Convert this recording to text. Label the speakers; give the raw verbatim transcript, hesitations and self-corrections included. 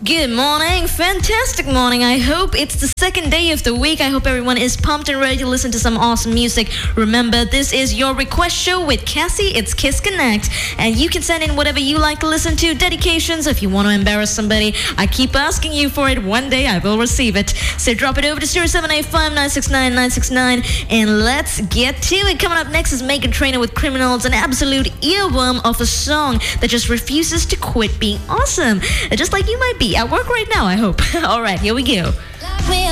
Speaker 1: Good morning, fantastic morning. I hope it's the second day of the week. I hope everyone is pumped and ready to listen to some awesome music. Remember, this is your request show with Cassie. It's Kiss Connect, and you can send in whatever you like to listen to. Dedications, if you want to embarrass somebody. I keep asking you for it. One day I will receive it. So drop it over to zero seven eight five nine six nine nine six nine, and let's get to it. Coming up next is Meghan Trainor with Criminals, an absolute earworm of a song that just refuses to quit being awesome. Just like you might be at work right now, I hope. All right, here we go.